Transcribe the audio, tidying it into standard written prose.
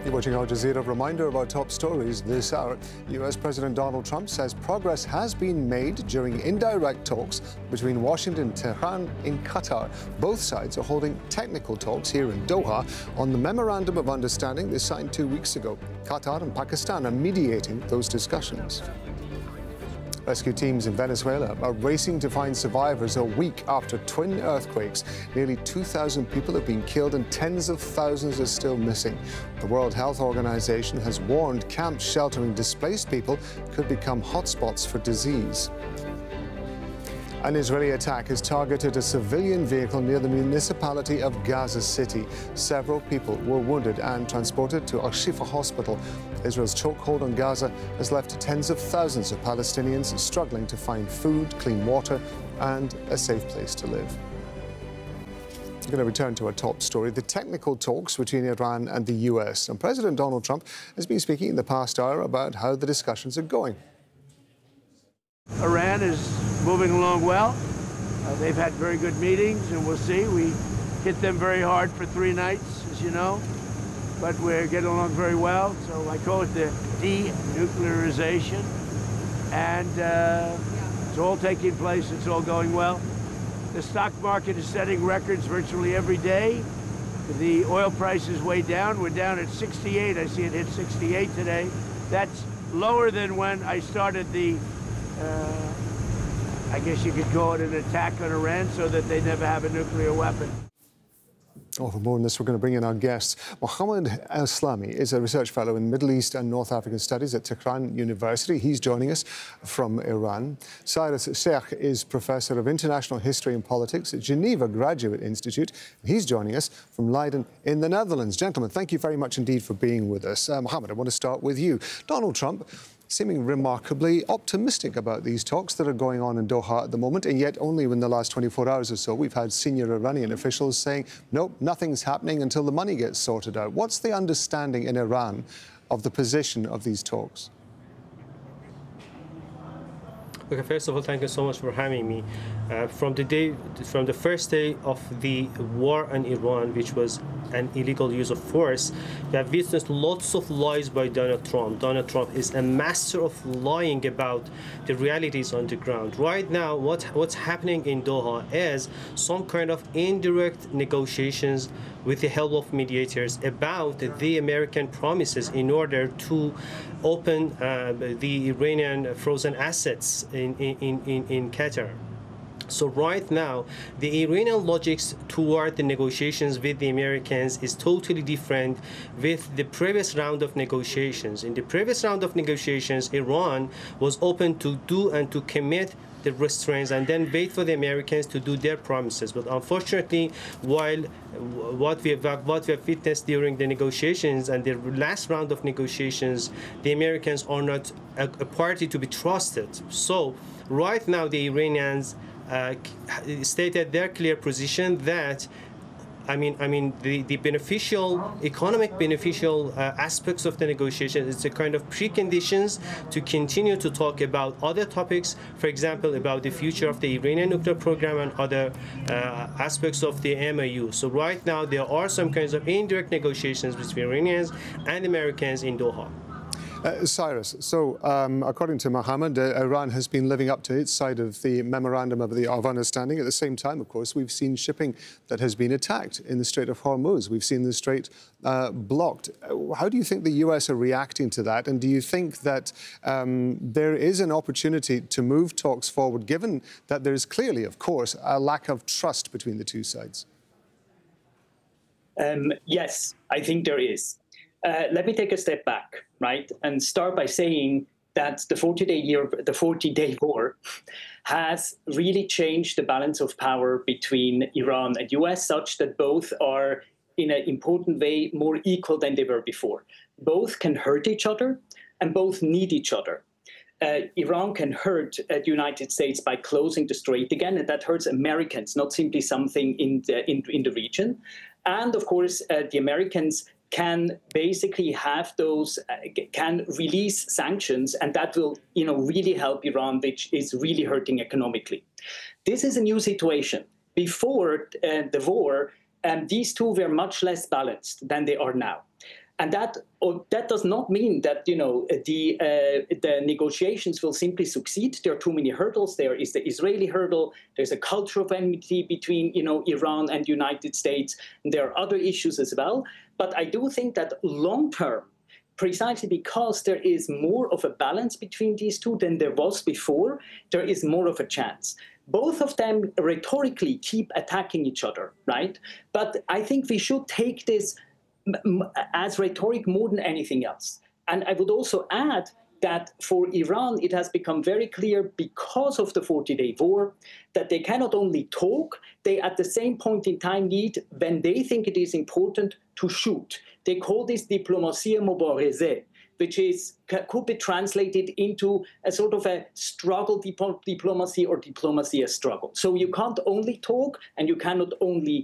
You're watching Al Jazeera. Reminder of our top stories this hour. US President Donald Trump says progress has been made during indirect talks between Washington and Tehran in Qatar. Both sides are holding technical talks here in Doha on the Memorandum of Understanding they signed 2 weeks ago. Qatar and Pakistan are mediating those discussions. Rescue teams in Venezuela are racing to find survivors a week after twin earthquakes. Nearly 2,000 people have been killed and tens of thousands are still missing. The World Health Organization has warned camps sheltering displaced people could become hotspots for disease. An Israeli attack has targeted a civilian vehicle near the municipality of Gaza City. Several people were wounded and transported to Al-Shifa hospital. Israel's chokehold on Gaza has left tens of thousands of Palestinians struggling to find food, clean water, and a safe place to live. We're going to return to our top story, the technical talks between Iran and the US. And President Donald Trump has been speaking in the past hour about how the discussions are going. Iran is moving along well. They've had very good meetings, and we'll see. We hit them very hard for 3 nights, as you know, but we're getting along very well. So I call it the denuclearization, and it's all taking place. It's all going well. The stock market is setting records virtually every day. The oil price is way down. We're down at 68. I see it hit 68 today. That's lower than when I started the I guess you could call it an attack on Iran so that they never have a nuclear weapon. For more on this, we're going to bring in our guests. Mohammed Eslami is a research fellow in Middle East and North African Studies at Tehran University. He's joining us from Iran. Cyrus Sheikh is Professor of International History and Politics at Geneva Graduate Institute. He's joining us from Leiden in the Netherlands. Gentlemen, thank you very much indeed for being with us. Mohammed, I want to start with you. Donald Trump seeming remarkably optimistic about these talks that are going on in Doha at the moment, and yet only in the last 24 hours or so we've had senior Iranian officials saying, nope, nothing's happening until the money gets sorted out. What's the understanding in Iran of the position of these talks? Okay, first of all, thank you so much for having me. From the first day of the war in Iran, which was an illegal use of force, we have witnessed lots of lies by Donald Trump. Donald Trump is a master of lying about the realities on the ground. Right now, what's happening in Doha is some kind of indirect negotiations with the help of mediators about the American promises in order to open the Iranian frozen assets in Qatar. So right now, the Iranian logics toward the negotiations with the Americans is totally different with the previous round of negotiations. In the previous round of negotiations, Iran was open to do and to commit the restraints and then wait for the Americans to do their promises. But unfortunately, while what we have witnessed during the negotiations and the last round of negotiations, the Americans are not a party to be trusted. So right now, the Iranians stated their clear position that the economic beneficial aspects of the negotiation is a kind of preconditions to continue to talk about other topics, for example, about the future of the Iranian nuclear program and other aspects of the MOU. So right now, there are some kinds of indirect negotiations between Iranians and Americans in Doha. Cyrus, so according to Mohammed, Iran has been living up to its side of the Memorandum of Understanding. At the same time, of course, we've seen shipping that has been attacked in the Strait of Hormuz. We've seen the strait blocked. How do you think the US are reacting to that? And do you think that there is an opportunity to move talks forward, given that there is clearly, of course, a lack of trust between the two sides? Yes, I think there is. Let me take a step back, right, and start by saying that the 40-day war has really changed the balance of power between Iran and US, such that both are, in an important way, more equal than they were before. Both can hurt each other, and both need each other. Iran can hurt the United States by closing the strait again, and that hurts Americans, not simply something in the region. And of course, the Americans can basically have those, can release sanctions, and that will, really help Iran, which is really hurting economically. This is a new situation. Before the war, these two were much less balanced than they are now. And that does not mean that the negotiations will simply succeed. There are too many hurdles. There is the Israeli hurdle. There's a culture of enmity between Iran and the United States. And there are other issues as well. But I do think that long term, precisely because there is more of a balance between these two than there was before, there is more of a chance. Both of them rhetorically keep attacking each other, right? But I think we should take this as rhetoric more than anything else. And I would also add that for Iran, it has become very clear because of the 40-day war that they cannot only talk, they at the same point in time need, when they think it is important, to shoot. They call this diplomatie mobilisée, which could be translated into a sort of a struggle diplomacy or diplomacy as struggle. So you can't only talk and you cannot only